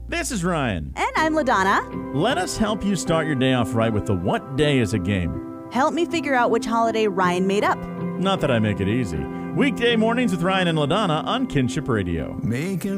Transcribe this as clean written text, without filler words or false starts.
This is Ryan. And I'm LaDonna. Let us help you start your day off right with the What Day is a Game. Help me figure out which holiday Ryan made up. Not that I make it easy. Weekday mornings with Ryan and LaDonna on Kinship Radio.